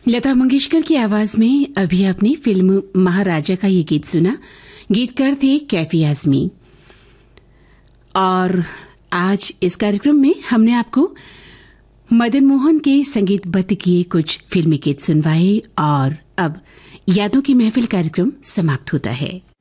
लता मंगेशकर की आवाज में अभी आपने फिल्म महाराजा का ये गीत सुना। गीतकार थे कैफी आजमी। और आज इस कार्यक्रम में हमने आपको मदन मोहन के संगीतबद्ध किए कुछ फिल्मी गीत सुनवाए और अब यादों की महफिल कार्यक्रम समाप्त होता है।